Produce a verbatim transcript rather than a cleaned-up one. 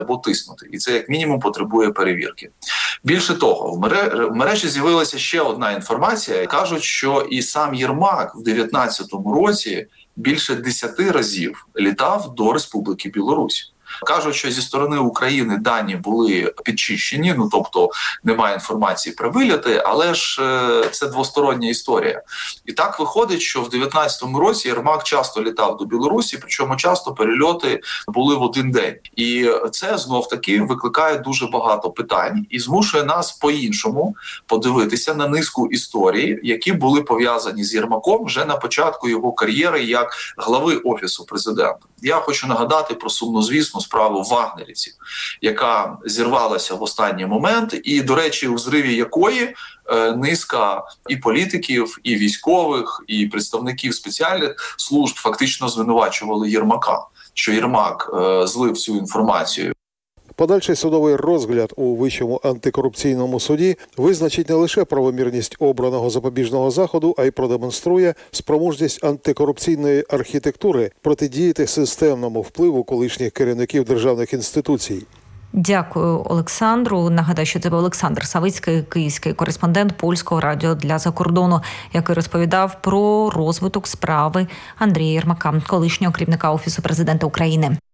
або тиснути. І це як мінімум потребує перевірки. Більше того, в мережі з'явилася ще одна інформація. Кажуть, що і сам Єрмак в дев'ятнадцятому році більше десяти разів літав до Республіки Білорусь. Кажуть, що зі сторони України дані були підчищені, ну тобто немає інформації про вильоти, але ж е, це двостороння історія. І так виходить, що в дев'ятнадцятому році Єрмак часто літав до Білорусі, причому часто перельоти були в один день. І це знов-таки викликає дуже багато питань і змушує нас по-іншому подивитися на низку історій, які були пов'язані з Єрмаком вже на початку його кар'єри як глави Офісу президента. Я хочу нагадати про сумнозвісну справу вагнерівців, яка зірвалася в останній момент, і, до речі, у зриві якої е, низка і політиків, і військових, і представників спеціальних служб фактично звинувачували Єрмака, що Єрмак е, злив цю інформацію. Подальший судовий розгляд у Вищому антикорупційному суді визначить не лише правомірність обраного запобіжного заходу, а й продемонструє спроможність антикорупційної архітектури протидіяти системному впливу колишніх керівників державних інституцій. Дякую, Олександру. Нагадаю, що це був Олександр Савицький, київський кореспондент Польського радіо для закордону, який розповідав про розвиток справи Андрія Єрмака, колишнього керівника Офісу президента України.